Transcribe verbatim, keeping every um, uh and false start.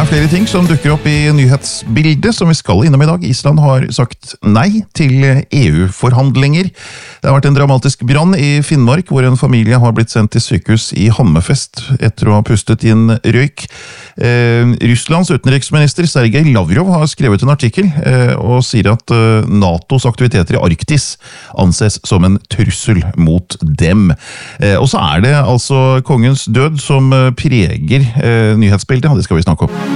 er flere ting som dukker opp i nyhetsbildet som vi skal innom i dag. Island har sagt nei til E U-forhandlinger. Det har vært en dramatisk brann i Finnmark, hvor en familie har blitt sendt til sykehus i Hammerfest etter å ha pustet inn røyk. Eh, Russlands utenriksminister Sergej Lavrov har skrevet en artikkel eh, og sier at eh, NATOs aktiviteter i Arktis anses som en trussel mot dem. Eh, og så er det altså kongens død som preger eh, nyhetsbildet, og det skal vi snakke om.